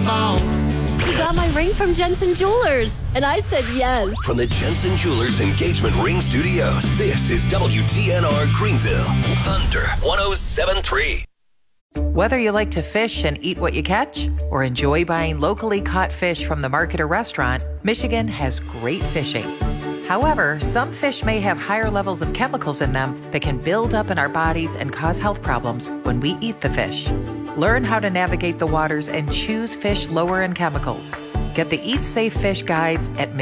phone. He got my ring from Jensen Jewelers, and I said yes. From the Jensen Jewelers Engagement Ring Studios, this is WTNR Greenville, Thunder 107.3. Whether you like to fish and eat what you catch, or enjoy buying locally caught fish from the market or restaurant, Michigan has great fishing. However, some fish may have higher levels of chemicals in them that can build up in our bodies and cause health problems when we eat the fish. Learn how to navigate the waters and choose fish lower in chemicals. Get the Eat Safe Fish guides at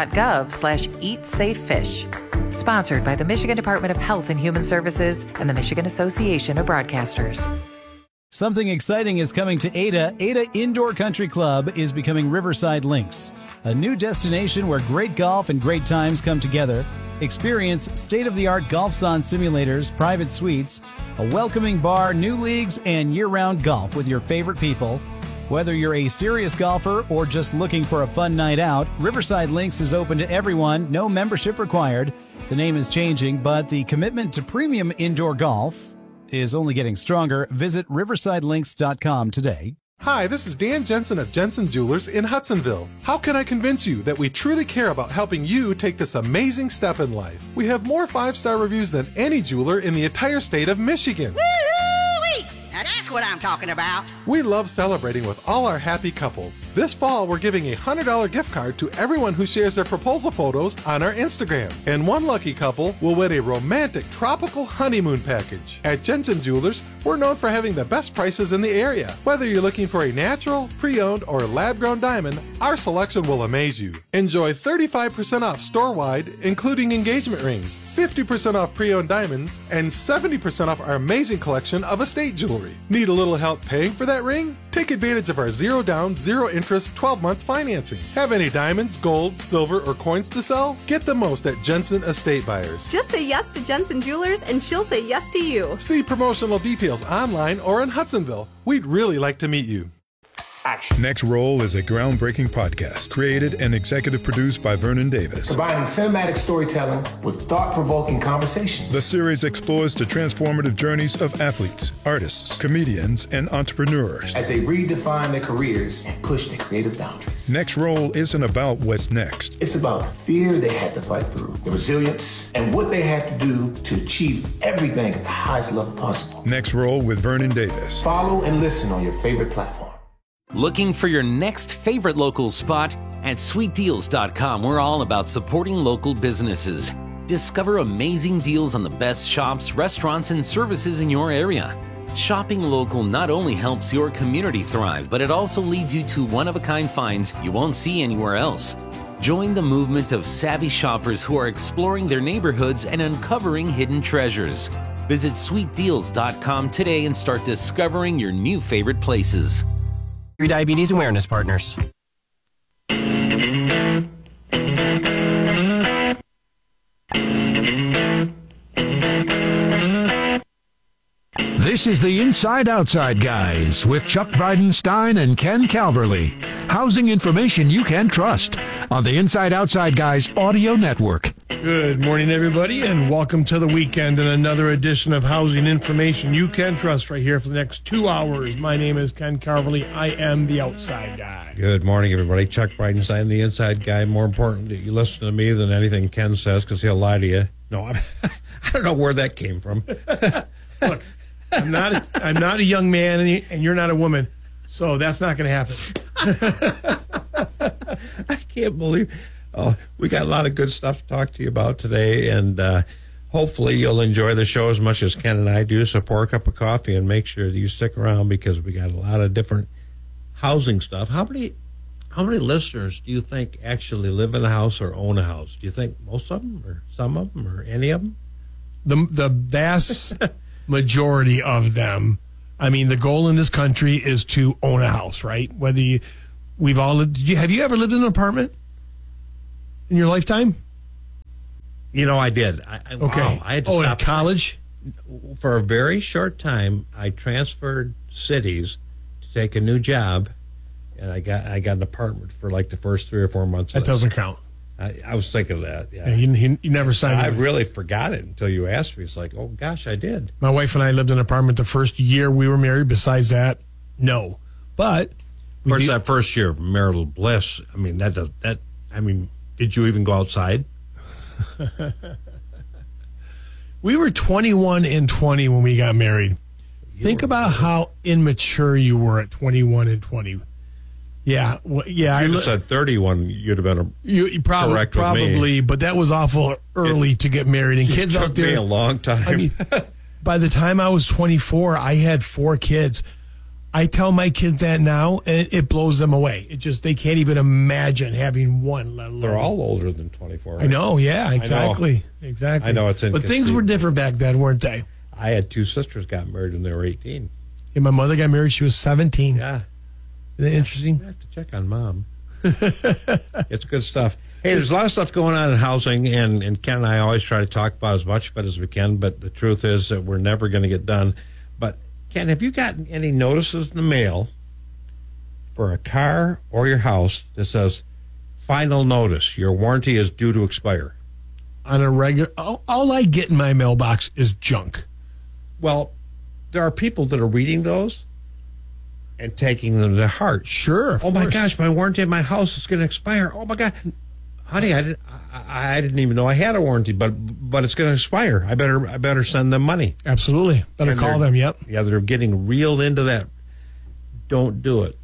michigan.gov/eatsafefish. Sponsored by the Michigan Department of Health and Human Services and the Michigan Association of Broadcasters. Something exciting is coming to Ada. Ada Indoor Country Club is becoming Riverside Links, a new destination where great golf and great times come together. Experience state-of-the-art golf zone simulators, private suites, a welcoming bar, new leagues, and year-round golf with your favorite people. Whether you're a serious golfer or just looking for a fun night out, Riverside Links is open to everyone, no membership required. The name is changing, but the commitment to premium indoor golf is only getting stronger. Visit riversidelinks.com today. Hi, this is Dan Jensen of Jensen Jewelers in Hudsonville. How can I convince you that we truly care about helping you take this amazing step in life? We have more 5-star reviews than any jeweler in the entire state of Michigan. Woo-wee! Now that's what I'm talking about. We love celebrating with all our happy couples. This fall, we're giving a $100 gift card to everyone who shares their proposal photos on our Instagram. And one lucky couple will win a romantic tropical honeymoon package. At Jensen Jewelers, we're known for having the best prices in the area. Whether you're looking for a natural, pre-owned, or lab-grown diamond, our selection will amaze you. Enjoy 35% off store-wide, including engagement rings, 50% off pre-owned diamonds, and 70% off our amazing collection of estate jewelry. Need a little help paying for that ring? Take advantage of our zero down, zero interest 12 months financing. Have any diamonds, gold, silver, or coins to sell? Get the most at Jensen Estate Buyers. Just say yes to Jensen Jewelers and she'll say yes to you. See promotional details online or in Hudsonville. We'd really like to meet you. Next Roll is a groundbreaking podcast created and executive produced by Vernon Davis. Combining cinematic storytelling with thought-provoking conversations. The series explores the transformative journeys of athletes, artists, comedians, and entrepreneurs as they redefine their careers and push their creative boundaries. Next Roll isn't about what's next. It's about the fear they had to fight through, the resilience, and what they had to do to achieve everything at the highest level possible. Next Roll with Vernon Davis. Follow and listen on your favorite platform. Looking for your next favorite local spot? At sweetdeals.com, we're all about supporting local businesses. Discover amazing deals on the best shops, restaurants, and services in your area. Shopping local not only helps your community thrive, but it also leads you to one-of-a-kind finds you won't see anywhere else. Join the movement of savvy shoppers who are exploring their neighborhoods and uncovering hidden treasures. Visit sweetdeals.com today and start discovering your new favorite places. Your Diabetes Awareness Partners. This is the Inside Outside Guys with Chuck Bridenstine and Ken Calverley. Housing information you can trust on the Inside Outside Guys audio network. Good morning, everybody, and welcome to the weekend and another edition of Housing Information you can trust right here for the next 2 hours. My name is Ken Carverley. I am the Outside Guy. Good morning, everybody. Chuck Bridenstine, the Inside Guy. More important that you listen to me than anything Ken says because he'll lie to you. No, I don't know where that came from. Look, I'm not a young man, and you're not a woman, so that's not going to happen. I can't believe. Oh, we got a lot of good stuff to talk to you about today, and hopefully you'll enjoy the show as much as Ken and I do. So pour a cup of coffee and make sure that you stick around because we got a lot of different housing stuff. How many listeners do you think actually live in a house or own a house? Do you think most of them, or some of them, or any of them? The vast majority of them. I mean, the goal in this country is to own a house, right? Whether we've all lived. Have you ever lived in an apartment in your lifetime? You know, I did. Okay. Wow, I had to stop in college? For a very short time, I transferred cities to take a new job, and I got an apartment for like the first 3 or 4 months. That doesn't count. I was thinking of that. Yeah. You never signed it. I really forgot it until you asked me. It's like, oh, gosh, I did. My wife and I lived in an apartment the first year we were married. Besides that, no. But Of course, that first year of marital bliss, I mean, did you even go outside? We were 21 and 20 when we got married. Think about how immature you were at 21 and 20. Yeah, yeah. If you said 31, you'd have been correct with me. Probably, but that was awful early to get married. And kids out there, took me a long time. I mean, by the time I was 24, I had 4 kids. I tell my kids that now, and it blows them away. They can't even imagine having one, let alone. They're all older than 24. Right? I know, yeah, exactly. I know it's but things were different back then, weren't they? I had 2 sisters got married when they were 18. Yeah, my mother got married, she was 17. Yeah. Isn't that interesting? I have to check on Mom. It's good stuff. Hey, there's a lot of stuff going on in housing, and Ken and I always try to talk about as much of it as we can, but the truth is that we're never going to get done. But Ken, have you gotten any notices in the mail for a car or your house that says, final notice, your warranty is due to expire? On a regular, all I get in my mailbox is junk. Well, there are people that are reading those and taking them to heart. Sure. Oh, my gosh, my warranty of my house is going to expire. Oh, my God. Honey, I didn't even know I had a warranty, but it's going to expire. I better send them money. Absolutely. Better call them, yep. Yeah, they're getting reeled into that. Don't do it.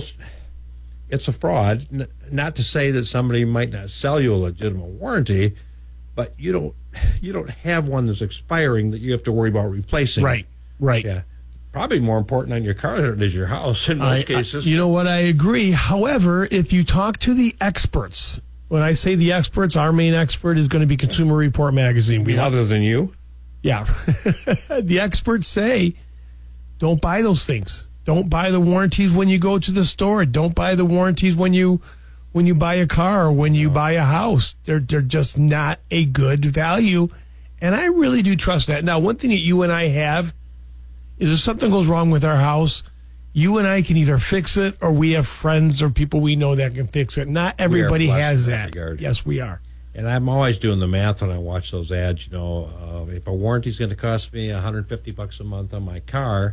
It's a fraud. Not to say that somebody might not sell you a legitimate warranty, but you don't have one that's expiring that you have to worry about replacing. Right. Yeah. Probably more important on your car than it is your house in most cases. You know what? I agree. However, if you talk to the experts, when I say the experts, our main expert is going to be Consumer Report Magazine. Other than you? Yeah. The experts say, don't buy those things. Don't buy the warranties when you go to the store. Don't buy the warranties when you buy a car or when you buy a house. They're just not a good value. And I really do trust that. Now, one thing that you and I have is if something goes wrong with our house, you and I can either fix it or we have friends or people we know that can fix it. Not everybody has that. Yes, we are. And I'm always doing the math when I watch those ads. If a warranty's going to cost me $150 a month on my car,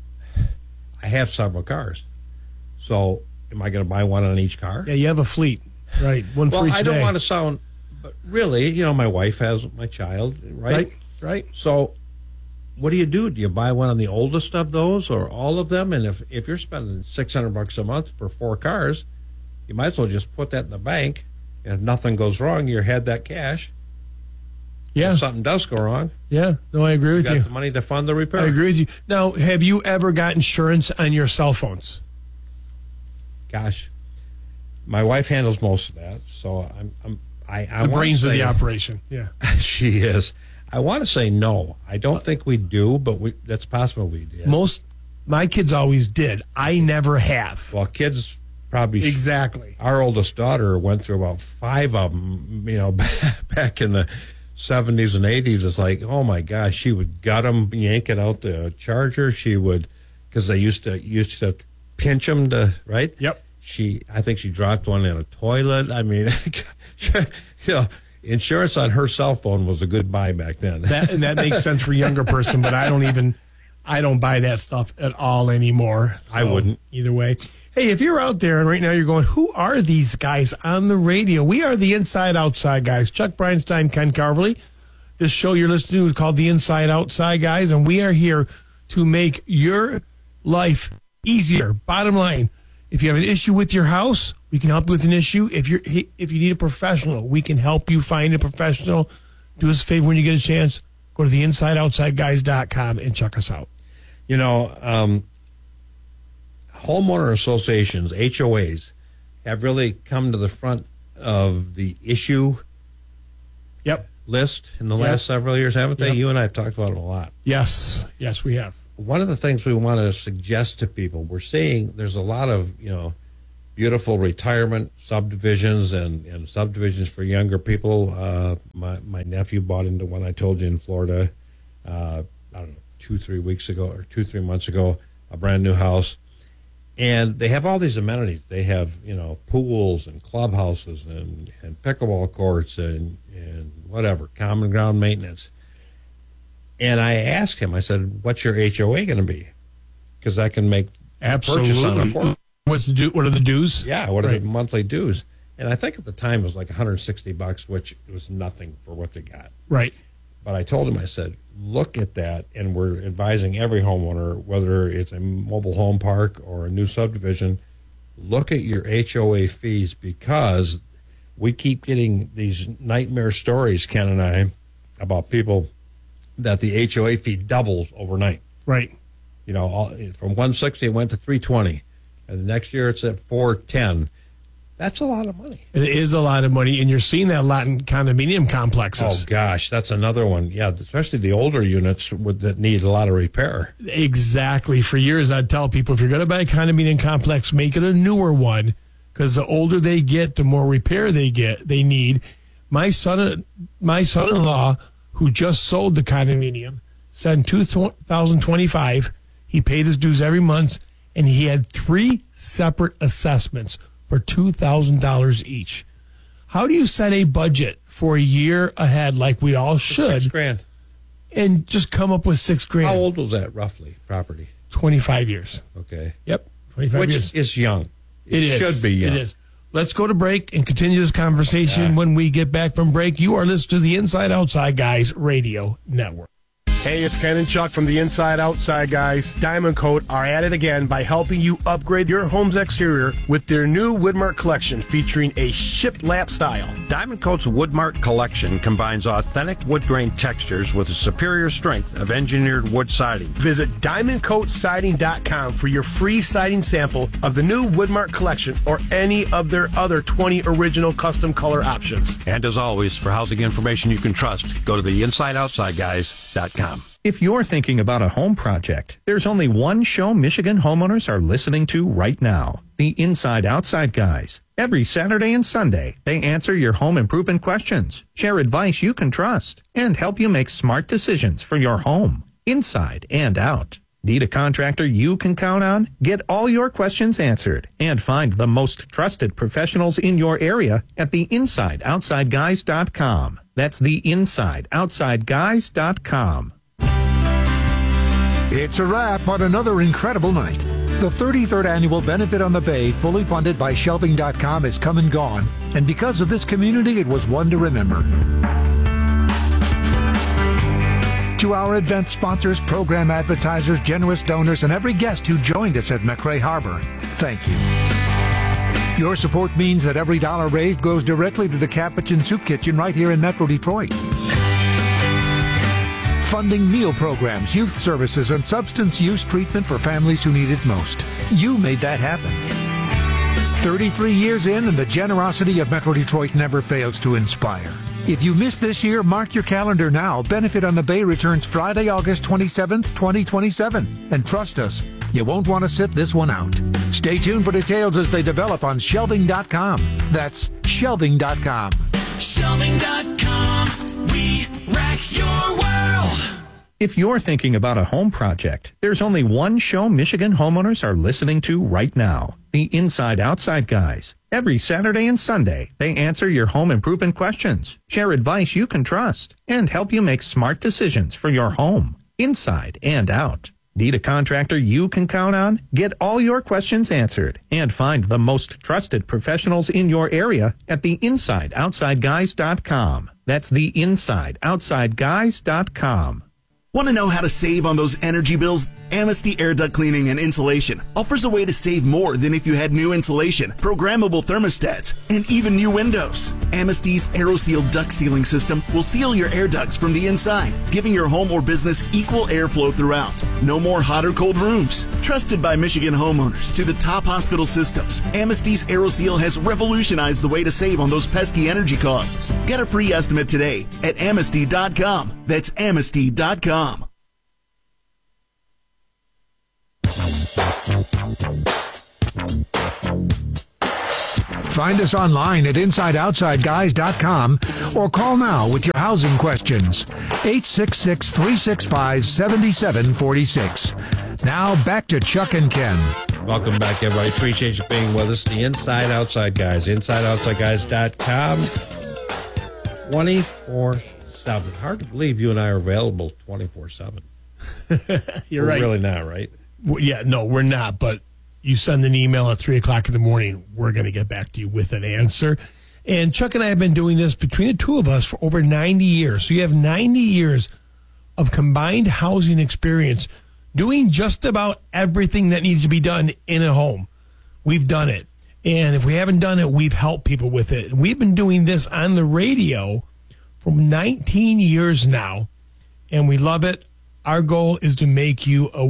I have several cars. So am I going to buy one on each car? Yeah, you have a fleet. Right, one for each day. I don't want to sound, but really, my wife has my child, right? Right. So what do? Do you buy one on the oldest of those or all of them? And if you're spending $600 a month for 4 cars, you might as well just put that in the bank. And if nothing goes wrong, you had that cash. Yeah. If something does go wrong. Yeah. No, I agree with you. You got the money to fund the repair. I agree with you. Now, have you ever got insurance on your cell phones? Gosh, my wife handles most of that, so I the brains of the operation. Yeah, she is. I want to say no. I don't think we do, but that's possible we did. My kids always did. I never have. Well, kids probably exactly. Our oldest daughter went through about 5 of them. Back in the 70s and 80s. It's like, oh my gosh, she would gut them, yank it out the charger. She would, because they used to pinch them to right. Yep. I think she dropped one in a toilet. I mean, insurance on her cell phone was a good buy back then. That makes sense for a younger person, but I don't buy that stuff at all anymore. So, I wouldn't. Either way. Hey, if you're out there and right now you're going, who are these guys on the radio? We are the Inside Outside Guys. Chuck Bridenstine, Ken Carverly. This show you're listening to is called the Inside Outside Guys, and we are here to make your life easier. Bottom line, if you have an issue with your house, we can help you with an issue. If you need a professional, we can help you find a professional. Do us a favor when you get a chance. Go to theinsideoutsideguys.com and check us out. Homeowner associations, HOAs, have really come to the front of the issue list in the last several years, haven't they? You and I have talked about it a lot. Yes, we have. One of the things we want to suggest to people, we're seeing there's a lot of, beautiful retirement subdivisions and subdivisions for younger people. My nephew bought into one I told you in Florida, I don't know, 2-3 weeks ago or 2-3 months ago, a brand new house. And they have all these amenities. They have, pools and clubhouses and pickleball courts and whatever, common ground maintenance. And I asked him, I said, what's your HOA going to be? Because I can make purchase on a What are the dues? Yeah, what are the monthly dues? And I think at the time it was like $160, which was nothing for what they got. Right. But I told him, I said, look at that, and we're advising every homeowner, whether it's a mobile home park or a new subdivision, look at your HOA fees, because we keep getting these nightmare stories, Ken and I, about people that the HOA fee doubles overnight. Right. You know, from 160 it went to 320, and the next year it's at 410. That's a lot of money. It is a lot of money, and you're seeing that a lot in condominium complexes. Oh, gosh, that's another one. Yeah, especially the older units that need a lot of repair. Exactly. For years, I'd tell people, if you're going to buy a condominium complex, make it a newer one, because the older they get, the more repair they need. My son-in-law, who just sold the condominium, said in 2025, he paid his dues every month, and he had 3 separate assessments for $2,000 each. How do you set a budget for a year ahead, like we all should? $6,000. And just come up with $6,000. How old was that, roughly, property? 25 years. Okay. Yep, 25 years. Which is young. It is. Should be young. It is. Let's go to break and continue this conversation when we get back from break. You are listening to the Inside Outside Guys Radio Network. Hey, it's Ken and Chuck from the Inside Outside Guys. Diamond Coat are at it again by helping you upgrade your home's exterior with their new Woodmark collection featuring a shiplap style. Diamond Coat's Woodmark collection combines authentic wood grain textures with a superior strength of engineered wood siding. Visit DiamondCoatSiding.com for your free siding sample of the new Woodmark collection or any of their other 20 original custom color options. And as always, for housing information you can trust, go to the InsideOutsideGuys.com. If you're thinking about a home project, there's only one show Michigan homeowners are listening to right now, the Inside Outside Guys. Every Saturday and Sunday, they answer your home improvement questions, share advice you can trust, and help you make smart decisions for your home, inside and out. Need a contractor you can count on? Get all your questions answered and find the most trusted professionals in your area at the InsideOutsideGuys.com. That's the InsideOutsideGuys.com. It's a wrap on another incredible night. The 33rd Annual Benefit on the Bay, fully funded by Shelving.com, is come and gone, and because of this community, it was one to remember. To our event sponsors, program advertisers, generous donors, and every guest who joined us at McRae Harbor, thank you. Your support means that every dollar raised goes directly to the Capuchin Soup Kitchen right here in Metro Detroit. Funding meal programs, youth services, and substance use treatment for families who need it most. You made that happen. 33 years in, and the generosity of Metro Detroit never fails to inspire. If you missed this year, mark your calendar now. Benefit on the Bay returns Friday, August 27th, 2027. And trust us, you won't want to sit this one out. Stay tuned for details as they develop on Shelving.com. That's Shelving.com. Shelving.com, we rack your world. If you're thinking about a home project, there's only one show Michigan homeowners are listening to right now, the Inside Outside Guys. Every Saturday and Sunday, they answer your home improvement questions, share advice you can trust, and help you make smart decisions for your home, inside and out. Need a contractor you can count on? Get all your questions answered and find the most trusted professionals in your area at the InsideOutsideGuys.com. That's the InsideOutsideGuys.com. Want to know how to save on those energy bills? Amnesty Air Duct Cleaning and Insulation offers a way to save more than if you had new insulation, programmable thermostats, and even new windows. Amnesty's AeroSeal duct sealing system will seal your air ducts from the inside, giving your home or business equal airflow throughout. No more hot or cold rooms. Trusted by Michigan homeowners to the top hospital systems, Amnesty's AeroSeal has revolutionized the way to save on those pesky energy costs. Get a free estimate today at Amnesty.com. That's Amnesty.com. Find us online at InsideOutsideGuys.com or call now with your housing questions. 866-365-7746. Now back to Chuck and Ken. Welcome back, everybody. Appreciate you being with us. The Inside Outside Guys. InsideOutsideGuys.com. 24/7. Hard to believe you and I are available 24/7. You're right. We're really not, right? Yeah, no, we're not, but you send an email at 3 o'clock in the morning, we're going to get back to you with an answer. And Chuck and I have been doing this between the two of us for over 90 years. So you have 90 years of combined housing experience doing just about everything that needs to be done in a home. We've done it. And if we haven't done it, we've helped people with it. We've been doing this on the radio for 19 years now, and we love it. Our goal is to make you a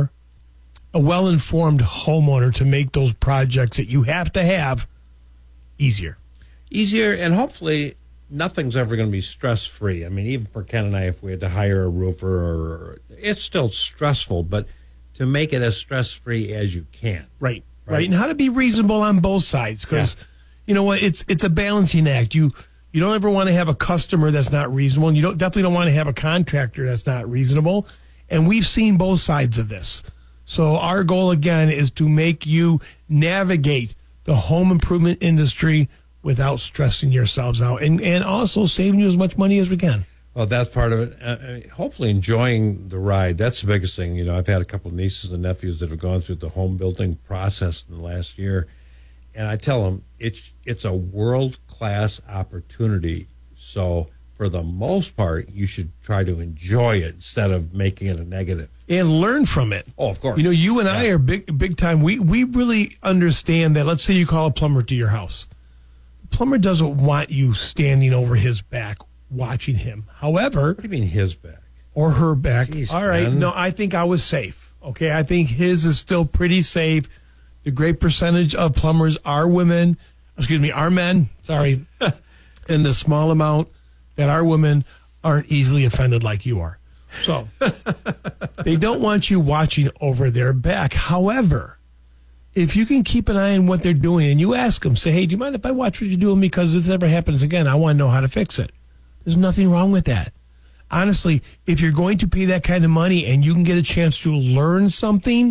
well-informed homeowner, to make those projects that you have to have easier. Easier, and hopefully nothing's ever going to be stress-free. I mean, even for Ken and I, if we had to hire a roofer, it's still stressful, but to make it as stress-free as you can. Right. And how to be reasonable on both sides, because you know what, it's a balancing act. You don't ever want to have a customer that's not reasonable, and you definitely don't want to have a contractor that's not reasonable. And we've seen both sides of this. So our goal, again, is to make you navigate the home improvement industry without stressing yourselves out, and also saving you as much money as we can. Well, that's part of it. Hopefully enjoying the ride. That's the biggest thing. You know, I've had a couple of nieces and nephews that have gone through the home building process in the last year. And I tell them it's a world-class opportunity. So for the most part, you should try to enjoy it instead of making it a negative. And learn from it. Oh, of course. You know, you and I are big time. We really understand that. Let's say you call a plumber to your house. The plumber doesn't want you standing over his back watching him. However, what do you mean his back or her back? Jeez, all right, man. no, I think I was safe. Okay, I think his is still pretty safe. The great percentage of plumbers are women. Are men. Sorry, and the small amount that are women aren't easily offended like you are. So they don't want you watching over their back. However, if you can keep an eye on what they're doing and you ask them, say, hey, do you mind if I watch what you're doing? Because if this ever happens again, I want to know how to fix it. There's nothing wrong with that. Honestly, if you're going to pay that kind of money and you can get a chance to learn something,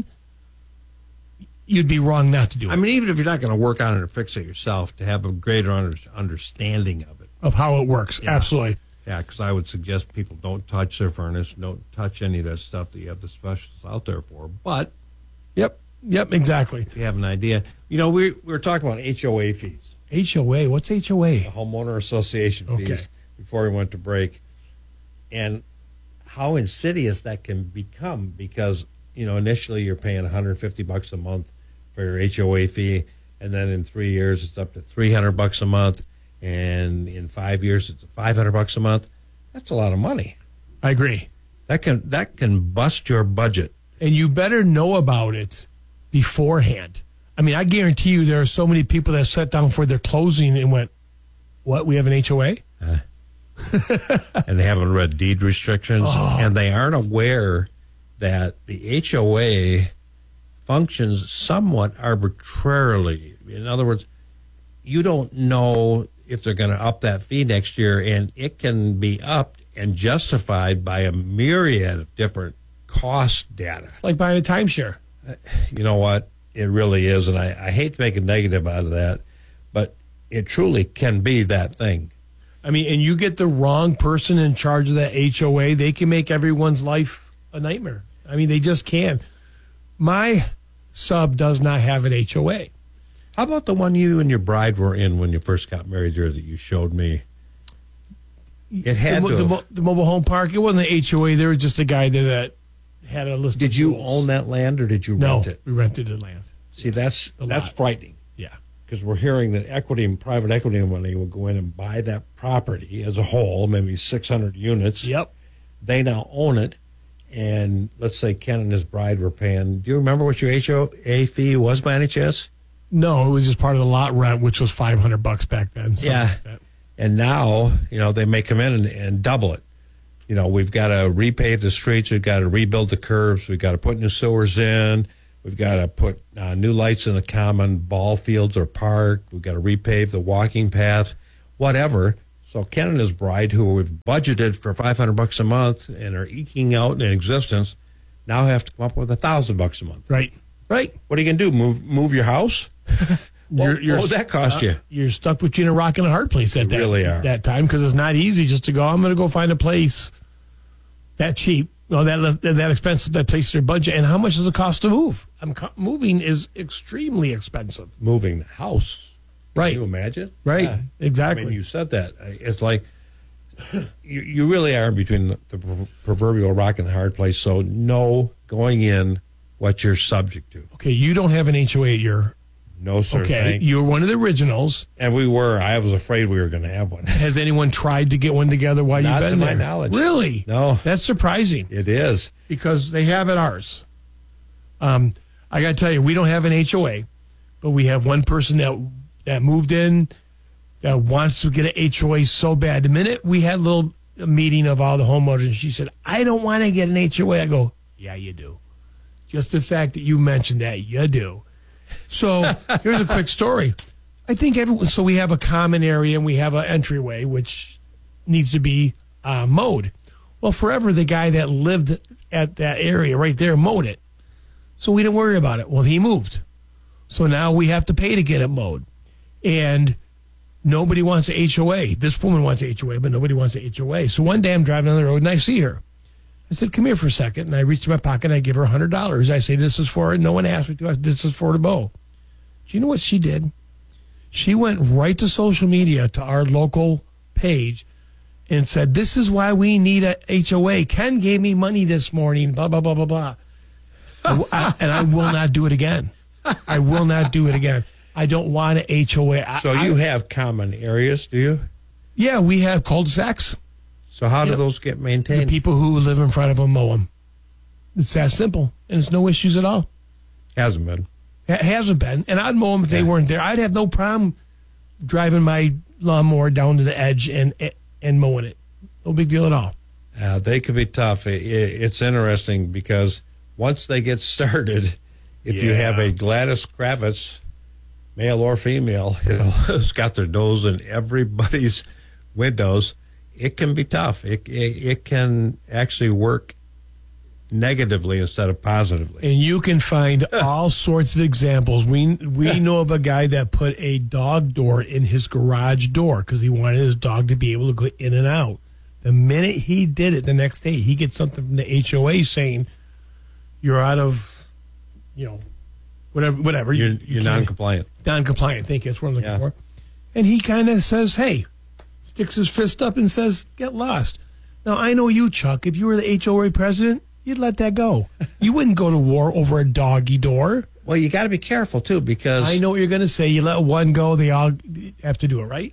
you'd be wrong not to do it. I mean, even if you're not going to work on it or fix it yourself, to have a greater understanding of it. Of how it works. Yeah. Absolutely. Yeah, because I would suggest people don't touch their furnace, don't touch any of that stuff that you have the specialists out there for. But Yep, exactly. If you have an idea. You know, we were talking about HOA fees. HOA? What's HOA? The Homeowner Association fees before we went to break. And how insidious that can become because, you know, initially you're paying $150 a month for your HOA fee, and then in 3 years it's up to $300 a month, and in 5 years it's $500 a month. That's a lot of money. I agree. That can bust your budget. And you better know about it beforehand. I mean, I guarantee you there are so many people that sat down for their closing and went, what, we have an HOA? And they haven't read deed restrictions, and they aren't aware that the HOA functions somewhat arbitrarily. In other words, you don't know if they're going to up that fee next year, and it can be upped and justified by a myriad of different cost data. It's like buying a timeshare. You know what? It really is, and I hate to make a negative out of that, but it truly can be that thing. I mean, and you get the wrong person in charge of that HOA, they can make everyone's life a nightmare. I mean, they just can. My sub does not have an HOA. How about the one you and your bride were in when you first got married here that you showed me? It had the mobile home park. It wasn't the HOA. There was just a guy there that had a list. Did you own that land or did you rent it? We rented the land. See, that's frightening. Yeah. Because we're hearing that private equity money will go in and buy that property as a whole, maybe 600 units. Yep. They now own it. And let's say Ken and his bride were paying. Do you remember what your HOA fee was by any chance? No, it was just part of the lot rent, which was $500 back then. Yeah. Like and now, you know, they may come in and double it. You know, we've got to repave the streets. We've got to rebuild the curbs. We've got to put new sewers in. We've got to put new lights in the common ball fields or park. We've got to repave the walking path, whatever. So Ken and his bride, who we've budgeted for $500 a month and are eking out in existence, now have to come up with $1,000 a month. Right. What are you going to do? Move your house? What would that cost you? You're stuck between a rock and a hard place at that time because it's not easy just to go, I'm going to go find a place that cheap No, that expensive, that places their budget. And how much does it cost to move? Moving is extremely expensive. Moving the house. Right. Can you imagine? Right. Yeah. Exactly. I mean, you said that. It's like you really are between the proverbial rock and the hard place. So know going in what you're subject to. Okay, you don't have an HOA at your... No, sir. Okay, you're one of the originals. And we were. I was afraid we were going to have one. Has anyone tried to get one together while you've been there? Not to my knowledge. Really? No. That's surprising. It is. Because they have at ours. I got to tell you, we don't have an HOA, but we have one person that moved in that wants to get an HOA so bad. The minute we had a meeting of all the homeowners, and she said, I don't want to get an HOA. I go, yeah, you do. Just the fact that you mentioned that, you do. So here's a quick story. I think so we have a common area and we have an entryway, which needs to be mowed. Well, forever, the guy that lived at that area right there mowed it. So we didn't worry about it. Well, he moved. So now we have to pay to get it mowed. And nobody wants a HOA. This woman wants a HOA, but nobody wants a HOA. So one day I'm driving down the road and I see her. I said, come here for a second. And I reached in my pocket and I give her $100. I say, this is for it. No one asked me to. I said, this is for the mow. Do you know what she did? She went right to social media, to our local page, and said, this is why we need a HOA. Ken gave me money this morning, blah, blah, blah, blah, blah. And I will not do it again. I will not do it again. I don't want an HOA. So you have common areas, do you? Yeah, we have cul-de-sacs. So how do those get maintained? The people who live in front of them mow them. It's that simple, and it's no issues at all. Hasn't been. It hasn't been, and I'd mow them if they weren't there. I'd have no problem driving my lawnmower down to the edge and mowing it. No big deal at all. They can be tough. It's interesting because once they get started, if you have a Gladys Kravitz, male or female, who's got their nose in everybody's windows, it can be tough. It can actually work negatively instead of positively. And you can find all sorts of examples. We know of a guy that put a dog door in his garage door because he wanted his dog to be able to go in and out. The minute he did it, the next day, he gets something from the HOA saying, you're out of, whatever. You're non-compliant. Non-compliant, thank you. That's what I'm looking for. And he kind of says, hey, sticks his fist up and says, get lost. Now, I know you, Chuck. If you were the HOA president, you'd let that go. You wouldn't go to war over a doggy door. Well, you got to be careful, too, because... I know what you're going to say. You let one go, they all have to do it, right?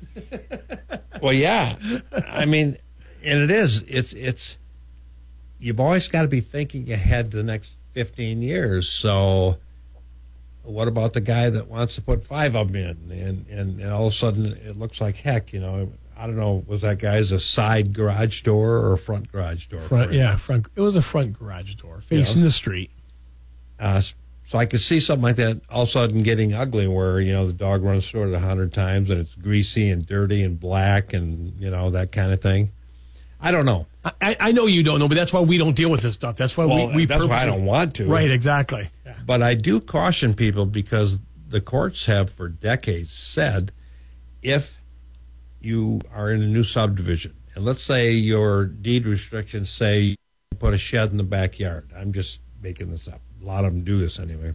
Well, yeah. I mean, and it is. It's you've always got to be thinking ahead to the next 15 years. So what about the guy that wants to put 5 of them in? And all of a sudden, it looks like heck, I don't know, was that guy's a side garage door or a front garage door? Front. It was a front garage door facing the street. So I could see something like that all of a sudden getting ugly where, the dog runs through it 100 times and it's greasy and dirty and black and, that kind of thing. I don't know. I know you don't know, but that's why we don't deal with this stuff. That's why that's why I don't want to. Right, exactly. Yeah. But I do caution people because the courts have for decades said if you are in a new subdivision, and let's say your deed restrictions say you put a shed in the backyard. I'm just making this up. A lot of them do this anyway.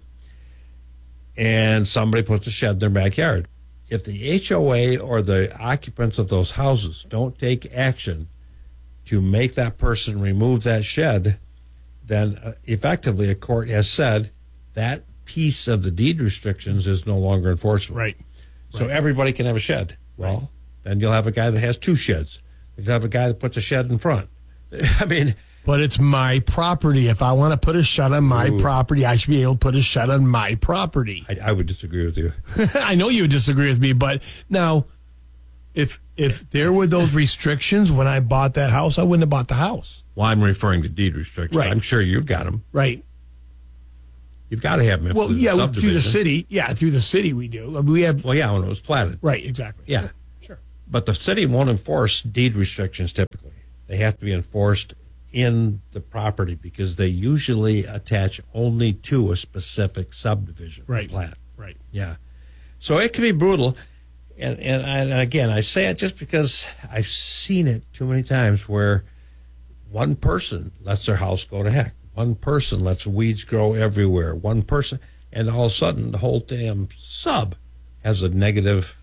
And somebody puts a shed in their backyard. If the HOA or the occupants of those houses don't take action to make that person remove that shed, then effectively a court has said that piece of the deed restrictions is no longer enforceable. Right. So everybody can have a shed. Well, then you'll have a guy that has 2 sheds. You'll have a guy that puts a shed in front. I mean... But it's my property. If I want to put a shed on my property, I should be able to put a shed on my property. I would disagree with you. I know you would disagree with me, but now, if there were those restrictions when I bought that house, I wouldn't have bought the house. Well, I'm referring to deed restrictions. Right. I'm sure you've got them. Right. You've got to have them. Well, through the city. Yeah, through the city we do. We have. Well, yeah, when it was platted. Right, exactly. Yeah. Sure. But the city won't enforce deed restrictions typically. They have to be enforced in the property because they usually attach only to a specific subdivision plat. Right. Yeah. So it can be brutal. And again, I say it just because I've seen it too many times where one person lets their house go to heck. One person lets weeds grow everywhere. One person, and all of a sudden the whole damn sub has a negative,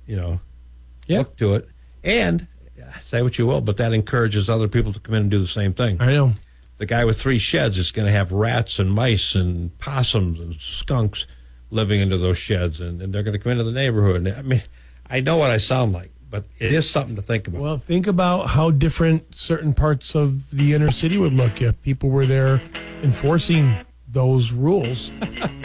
look to it. And say what you will, but that encourages other people to come in and do the same thing. I know. The guy with 3 sheds is going to have rats and mice and possums and skunks living into those sheds, and they're going to come into the neighborhood. I mean, I know what I sound like, but it is something to think about. Well, think about how different certain parts of the inner city would look if people were there enforcing those rules.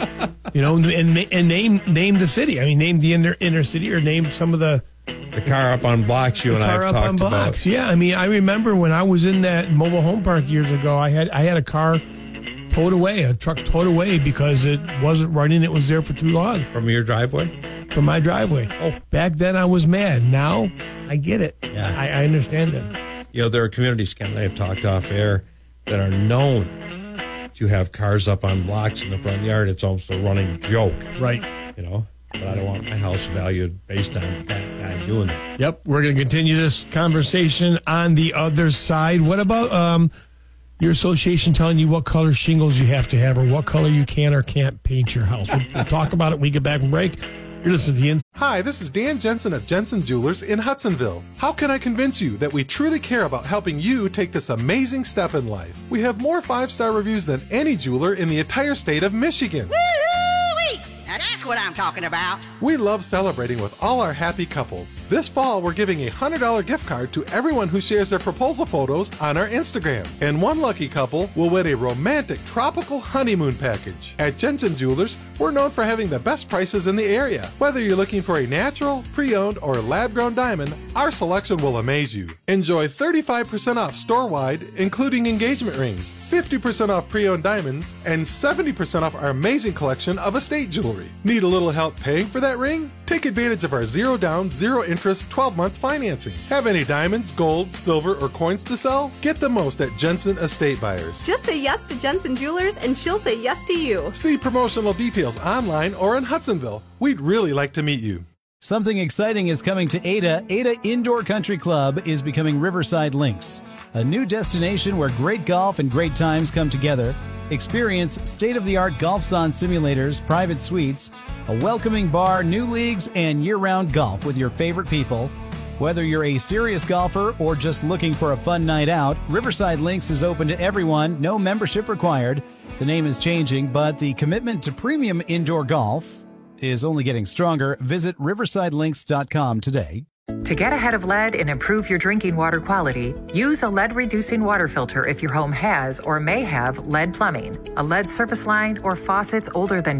And name the city. I mean, name the inner city, or name some of the car up on blocks you and I have talked about. Yeah, I mean, I remember when I was in that mobile home park years ago, I had a car towed away, a truck towed away because it wasn't running. It was there for too long. From your driveway? From my driveway. Oh. Back then I was mad. Now I get it. Yeah. I understand it. There are communities, Ken and I have talked off air, that are known to have cars up on blocks in the front yard. It's almost a running joke. Right. But I don't want my house valued based on that guy doing it. Yep. We're going to continue this conversation on the other side. What about your association telling you what color shingles you have to have, or what color you can or can't paint your house? We'll talk about it when we get back from break. You're listening to the Inside. Hi, this is Dan Jensen of Jensen Jewelers in Hudsonville. How can I convince you that we truly care about helping you take this amazing step in life? We have more 5-star reviews than any jeweler in the entire state of Michigan. Woo-wee! Now that's what I'm talking about. We love celebrating with all our happy couples. This fall, we're giving a $100 gift card to everyone who shares their proposal photos on our Instagram. And one lucky couple will win a romantic tropical honeymoon package. At Jensen Jewelers, we're known for having the best prices in the area. Whether you're looking for a natural, pre-owned, or lab-grown diamond, our selection will amaze you. Enjoy 35% off store-wide, including engagement rings, 50% off pre-owned diamonds, and 70% off our amazing collection of estate jewelry. Need a little help paying for that ring? Take advantage of our 0 down, 0 interest 12 months financing. Have any diamonds, gold, silver, or coins to sell? Get the most at Jensen Estate Buyers. Just say yes to Jensen Jewelers and she'll say yes to you. See promotional details online or in Hudsonville. We'd really like to meet you. Something exciting is coming to Ada. Ada Indoor Country Club is becoming Riverside Links, a new destination where great golf and great times come together. Experience state-of-the-art golf zone simulators, private suites, a welcoming bar, new leagues, and year-round golf with your favorite people. Whether you're a serious golfer or just looking for a fun night out, Riverside Links is open to everyone, no membership required. The name is changing, but the commitment to premium indoor golf is only getting stronger. Visit riversidelinks.com today. To get ahead of lead and improve your drinking water quality, use a lead-reducing water filter if your home has or may have lead plumbing, a lead service line, or faucets older than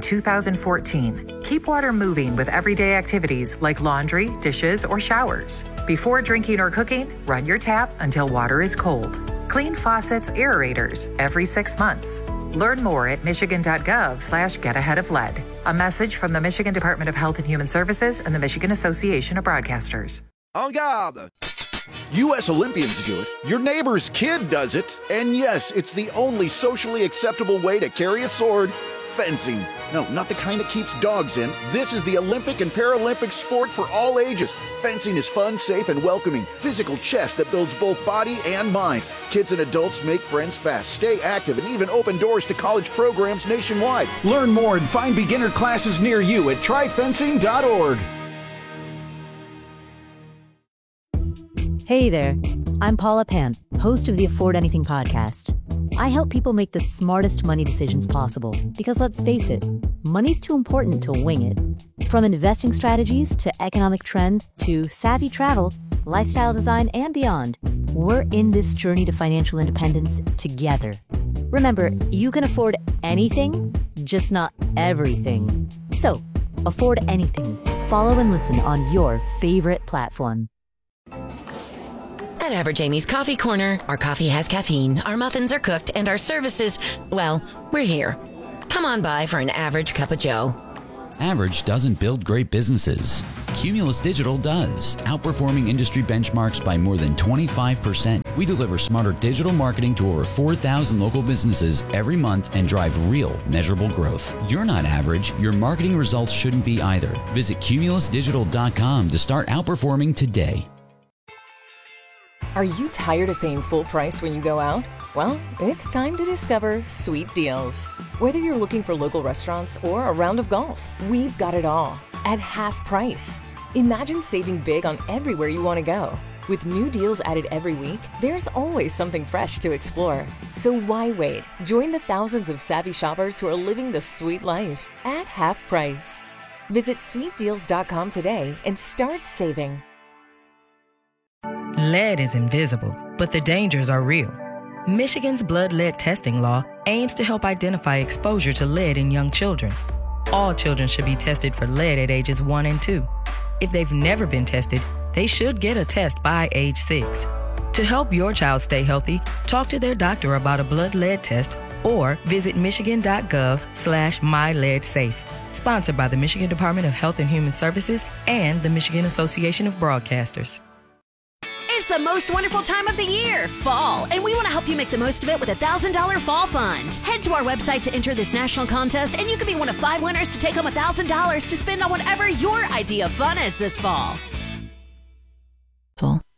2014. Keep water moving with everyday activities like laundry, dishes, or showers. Before drinking or cooking, run your tap until water is cold. Clean faucets, aerators every 6 months. Learn more at michigan.gov/getaheadoflead. A message from the Michigan Department of Health and Human Services and the Michigan Association of Broadcasters. En garde! U.S. Olympians do it. Your neighbor's kid does it. And yes, it's the only socially acceptable way to carry a sword. Fencing. No, not the kind that keeps dogs in. This is the Olympic and Paralympic sport for all ages. Fencing is fun, safe, and welcoming. Physical chess that builds both body and mind. Kids and adults make friends fast, stay active, and even open doors to college programs nationwide. Learn more and find beginner classes near you at tryfencing.org. Hey there, I'm Paula Pan, host of the Afford Anything podcast. I help people make the smartest money decisions possible because, let's face it, money's too important to wing it. From investing strategies to economic trends to savvy travel, lifestyle design, and beyond, we're in this journey to financial independence together. Remember, you can afford anything, just not everything. So, afford anything. Follow and listen on your favorite platform. At Average Amy's Coffee Corner, our coffee has caffeine, our muffins are cooked, and our services, well, we're here. Come on by for an average cup of joe. Average doesn't build great businesses. Cumulus Digital does, outperforming industry benchmarks by more than 25%. We deliver smarter digital marketing to over 4,000 local businesses every month and drive real, measurable growth. You're not average. Your marketing results shouldn't be either. Visit cumulusdigital.com to start outperforming today. Are you tired of paying full price when you go out? Well, it's time to discover Sweet Deals. Whether you're looking for local restaurants or a round of golf, we've got it all at half price. Imagine saving big on everywhere you want to go. With new deals added every week, there's always something fresh to explore. So why wait? Join the thousands of savvy shoppers who are living the sweet life at half price. Visit sweetdeals.com today and start saving. Lead is invisible, but the dangers are real. Michigan's blood lead testing law aims to help identify exposure to lead in young children. All children should be tested for lead at ages 1 and 2. If they've never been tested, they should get a test by age 6. To help your child stay healthy, talk to their doctor about a blood lead test or visit michigan.gov/myleadsafe. Sponsored by the Michigan Department of Health and Human Services and the Michigan Association of Broadcasters. It's the most wonderful time of the year, fall, and we want to help you make the most of it with a $1,000 fall fund. Head to our website to enter this national contest, and you could be one of 5 winners to take home $1,000 to spend on whatever your idea of fun is this fall. Full.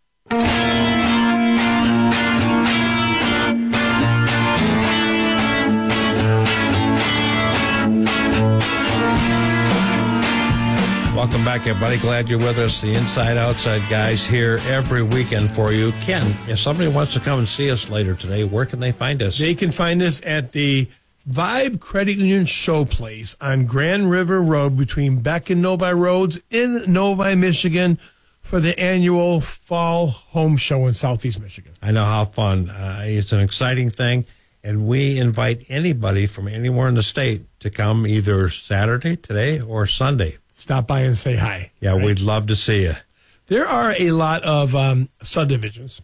Welcome back, everybody. Glad you're with us. The Inside Outside guys here every weekend for you. Ken, if somebody wants to come and see us later today, where can they find us? They can find us at the Vibe Credit Union Showplace on Grand River Road between Beck and Novi Roads in Novi, Michigan for the annual Fall Home Show in Southeast Michigan. I know how fun. It's an exciting thing, and we invite anybody from anywhere in the state to come either Saturday, today, or Sunday. Stop by and say hi. Yeah, right? We'd love to see you. There are a lot of subdivisions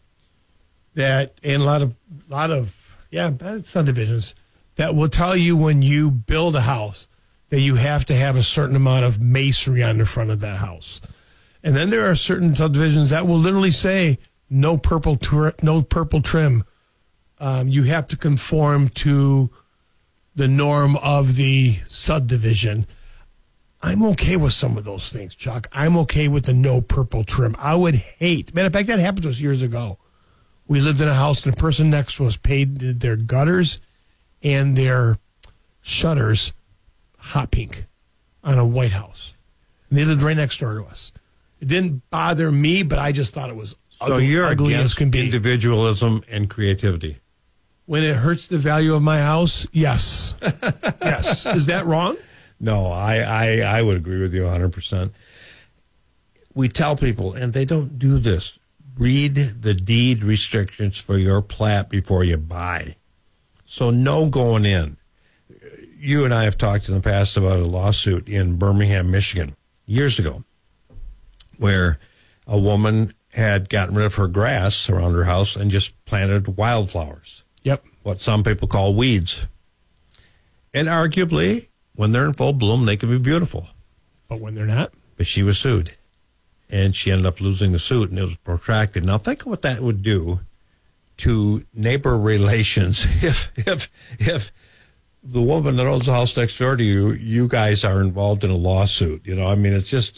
subdivisions that will tell you when you build a house that you have to have a certain amount of masonry on the front of that house. And then there are certain subdivisions that will literally say no purple trim. You have to conform to the norm of the subdivision. I'm okay with some of those things, Chuck. I'm okay with the no purple trim. I would hate. Matter of fact, that happened to us years ago. We lived in a house, and the person next to us paid their gutters and their shutters hot pink on a white house. And they lived right next door to us. It didn't bother me, but I just thought it was ugly as can be. Individualism and creativity. When it hurts the value of my house, yes. Yes. Is that wrong? No, I would agree with you 100%. We tell people, and they don't do this, read the deed restrictions for your plat before you buy. So no going in. You and I have talked in the past about a lawsuit in Birmingham, Michigan, years ago, where a woman had gotten rid of her grass around her house and just planted wildflowers. Yep. What some people call weeds. And arguably, when they're in full bloom, they can be beautiful. But when they're not? But she was sued. And she ended up losing the suit, and it was protracted. Now, think of what that would do to neighbor relations if the woman that owns the house next door to you guys are involved in a lawsuit. You know, I mean,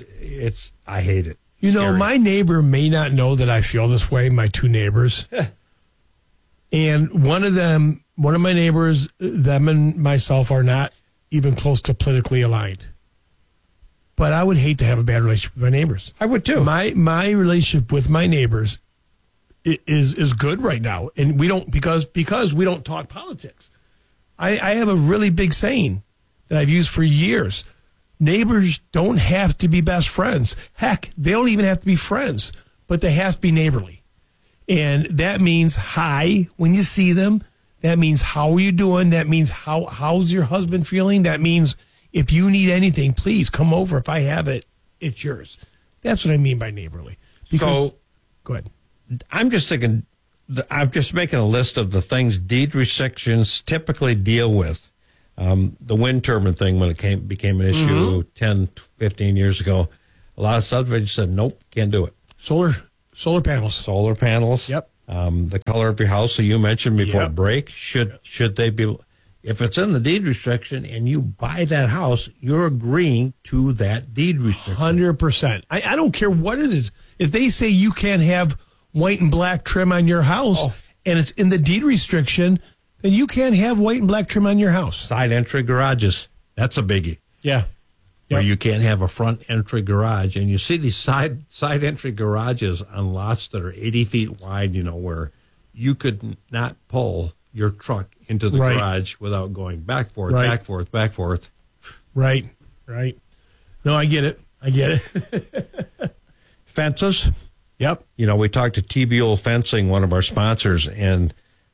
I hate it. You know, my neighbor may not know that I feel this way, my two neighbors. And one of my neighbors, them and myself are not even close to politically aligned. But I would hate to have a bad relationship with my neighbors. I would too. My relationship with my neighbors is good right now. And we don't, because we don't talk politics. I have a really big saying that I've used for years. Neighbors don't have to be best friends. Heck, they don't even have to be friends, but they have to be neighborly. And that means hi when you see them. That means, how are you doing? That means, how's your husband feeling? That means, if you need anything, please come over. If I have it, it's yours. That's what I mean by neighborly. Because, go ahead. I'm just thinking, I'm just making a list of the things deed restrictions typically deal with. The wind turbine thing, when it became an issue 10, 15 years ago, a lot of subdivisions said, nope, can't do it. Solar panels. Solar panels. Yep. The color of your house, so you mentioned before break, should they be, if it's in the deed restriction and you buy that house, you're agreeing to that deed restriction. 100%. I don't care what it is. If they say you can't have white and black trim on your house and it's in the deed restriction, then you can't have white and black trim on your house. Side entry garages. That's a biggie. Yeah. Where you can't have a front entry garage. And you see these side entry garages on lots that are 80 feet wide, where you could not pull your truck into the garage without going back, forth, back, forth, back, forth. Right. No, I get it. Fences. Yep. We talked to TBO Fencing, one of our sponsors, and,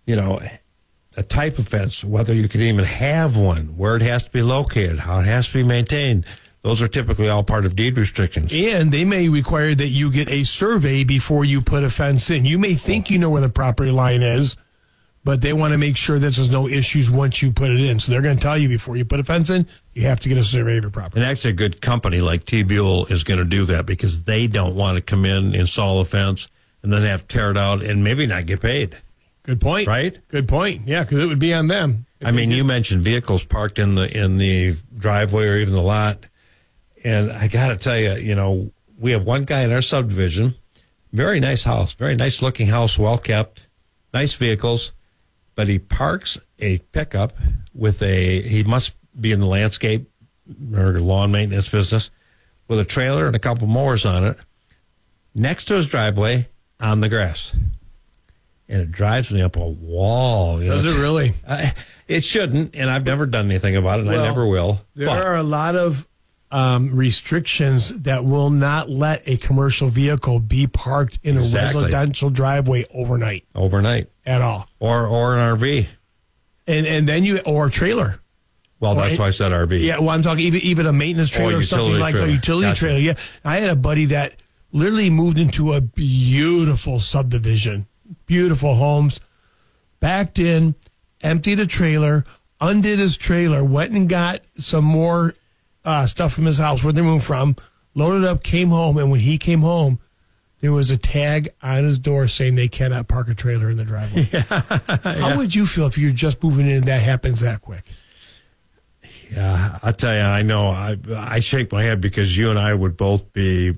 a type of fence, whether you can even have one, where it has to be located, how it has to be maintained. Those are typically all part of deed restrictions. And they may require that you get a survey before you put a fence in. You may think you know where the property line is, but they want to make sure that there's no issues once you put it in. So they're going to tell you before you put a fence in, you have to get a survey of your property. And actually a good company like T-Buell is going to do that because they don't want to come in, install a fence, and then have to tear it out and maybe not get paid. Good point. Right? Good point. Yeah, because it would be on them. I mean, you mentioned vehicles parked in the driveway or even the lot. And I got to tell you, we have one guy in our subdivision, very nice house, very nice looking house, well kept, nice vehicles, but he parks a pickup with he must be in the landscape or lawn maintenance business, with a trailer and a couple mowers on it, next to his driveway on the grass. And it drives me up a wall. Does it really? It shouldn't, and I've never done anything about it, and I never will. There are a lot of restrictions that will not let a commercial vehicle be parked in a residential driveway overnight. At all. Or an RV. And then or a trailer. Well, that's why I said RV. Yeah, well, I'm talking even a maintenance trailer or something like a utility trailer. Yeah, I had a buddy that literally moved into a beautiful subdivision. Beautiful homes, backed in, emptied a trailer, undid his trailer, went and got some more stuff from his house where they moved from, loaded up, came home, and when he came home, there was a tag on his door saying they cannot park a trailer in the driveway. How would you feel if you're just moving in and that happens that quick? Yeah, I'll tell you, I know. I shake my head because you and I would both be...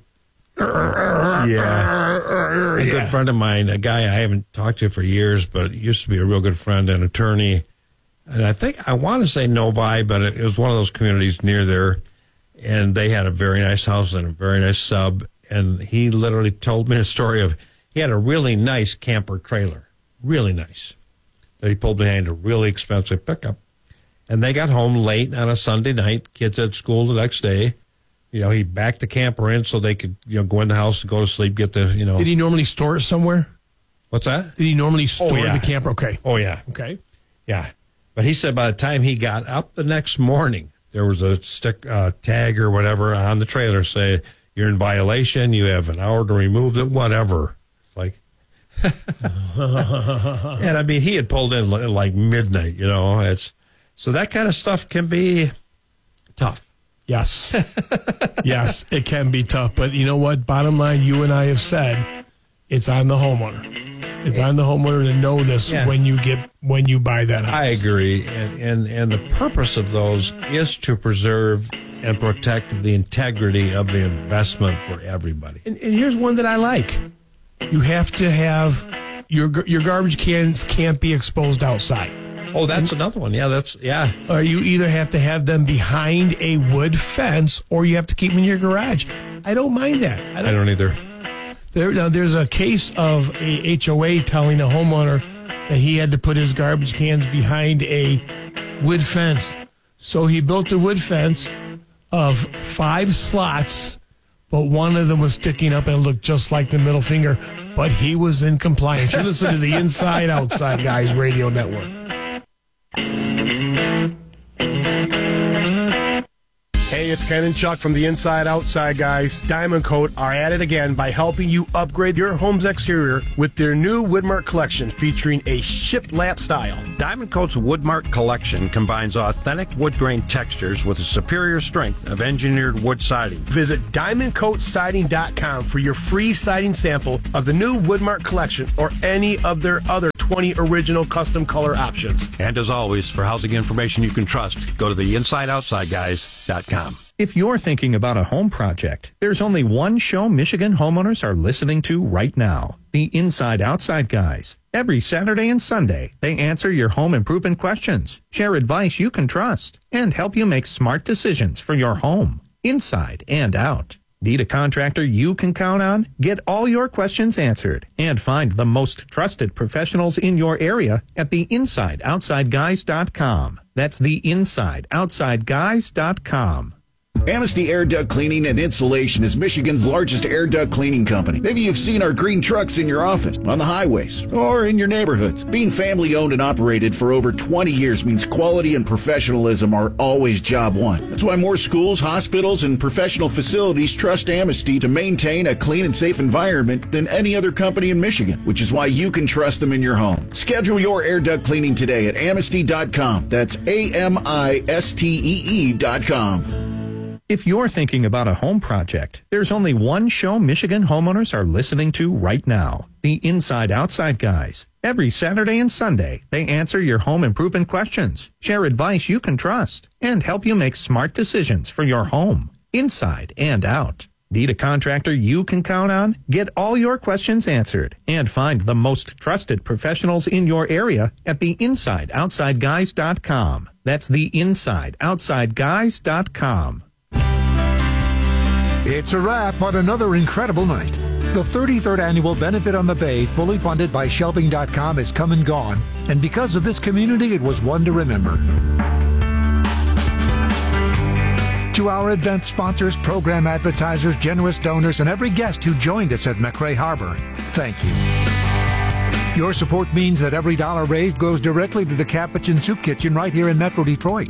A good friend of mine, a guy I haven't talked to for years, but used to be a real good friend, an attorney. And I want to say Novi, but it was one of those communities near there. And they had a very nice house and a very nice sub. And he literally told me a story of, he had a really nice camper trailer, really nice, that he pulled behind a really expensive pickup. And they got home late on a Sunday night, kids at school the next day. He backed the camper in so they could, go in the house and go to sleep, get the, Did he normally store it somewhere? What's that? Did he normally store the camper? Okay. Oh, yeah. Okay. Yeah. But he said by the time he got up the next morning, there was a tag or whatever on the trailer say, you're in violation, you have an hour to remove it, whatever. It's like, and I mean, he had pulled in like midnight, so that kind of stuff can be tough. Yes. Yes, it can be tough. But you know what? Bottom line, you and I have said, it's on the homeowner. It's on the homeowner to know this when you buy that house. I agree. And the purpose of those is to preserve and protect the integrity of the investment for everybody. And here's one that I like. You have to have your garbage cans can't be exposed outside. Oh, that's another one. Yeah, Or you either have to have them behind a wood fence or you have to keep them in your garage. I don't mind that. I don't either. There's a case of a HOA telling a homeowner that he had to put his garbage cans behind a wood fence. So he built a wood fence of 5 slots, but one of them was sticking up and looked just like the middle finger, but he was in compliance. You listen to the Inside Outside Guys Radio Network. Hey, it's Ken and Chuck from the Inside Outside Guys. Diamond Coat are at it again by helping you upgrade your home's exterior with their new Woodmark collection featuring a shiplap style. Diamond Coat's Woodmark collection combines authentic wood grain textures with a superior strength of engineered wood siding. Visit DiamondCoatSiding.com for your free siding sample of the new Woodmark collection or any of their other 20 original custom color options. And as always, for housing information you can trust, go to theinsideoutsideguys.com. If you're thinking about a home project, there's only one show Michigan homeowners are listening to right now. The Inside Outside Guys. Every Saturday and Sunday, they answer your home improvement questions, share advice you can trust, and help you make smart decisions for your home, inside and out. Need a contractor you can count on? Get all your questions answered and find the most trusted professionals in your area at theinsideoutsideguys.com. That's theinsideoutsideguys.com. Amnesty Air Duct Cleaning and Insulation is Michigan's largest air duct cleaning company. Maybe you've seen our green trucks in your office, on the highways, or in your neighborhoods. Being family owned and operated for over 20 years means quality and professionalism are always job one. That's why more schools, hospitals, and professional facilities trust Amnesty to maintain a clean and safe environment than any other company in Michigan, which is why you can trust them in your home. Schedule your air duct cleaning today at amnesty.com. That's AMISTEE.com. If you're thinking about a home project, there's only one show Michigan homeowners are listening to right now. The Inside Outside Guys. Every Saturday and Sunday, they answer your home improvement questions, share advice you can trust, and help you make smart decisions for your home, inside and out. Need a contractor you can count on? Get all your questions answered and find the most trusted professionals in your area at theinsideoutsideguys.com. That's theinsideoutsideguys.com. It's a wrap on another incredible night. The 33rd Annual Benefit on the Bay, fully funded by Shelving.com, is come and gone, and because of this community, it was one to remember. To our event sponsors, program advertisers, generous donors, and every guest who joined us at McRae Harbor, thank you. Your support means that every dollar raised goes directly to the Capuchin Soup Kitchen right here in Metro Detroit.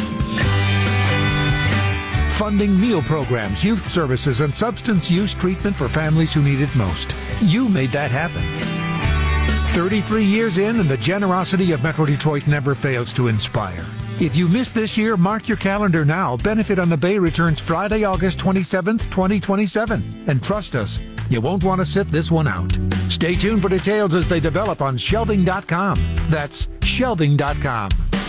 Funding meal programs, youth services, and substance use treatment for families who need it most. You made that happen. 33 years in, and the generosity of Metro Detroit never fails to inspire. If you missed this year, mark your calendar now. Benefit on the Bay returns Friday, August 27th, 2027. And trust us, you won't want to sit this one out. Stay tuned for details as they develop on Shelving.com. That's Shelving.com.